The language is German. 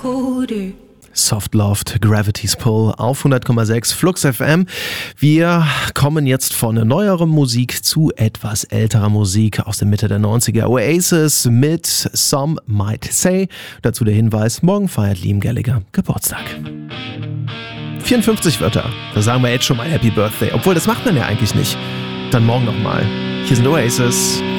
Soft Loved, Gravity's Pull auf 100,6 Flux FM. Wir kommen jetzt von neuerem Musik zu etwas älterer Musik aus der Mitte der 90er. Oasis mit Some Might Say. Dazu der Hinweis, morgen feiert Liam Gallagher Geburtstag. 54 Wörter. Da sagen wir jetzt schon mal Happy Birthday. Obwohl, das macht man ja eigentlich nicht. Dann morgen nochmal. Hier sind Oasis.